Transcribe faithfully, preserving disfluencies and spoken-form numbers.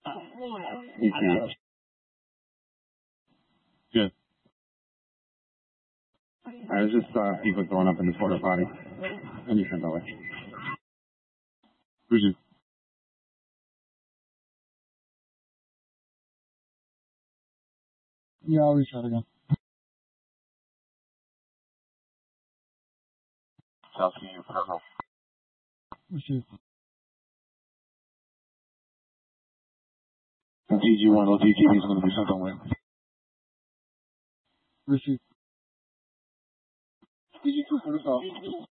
E Q. Good. I was just uh, people throwing up in the porta potty. And you turned that way. Who's you? Yeah, I'll reach out again. I'll see you. Purple. Receive. D G one, O T T V is going to be sent on way. Receive. D G two for this off.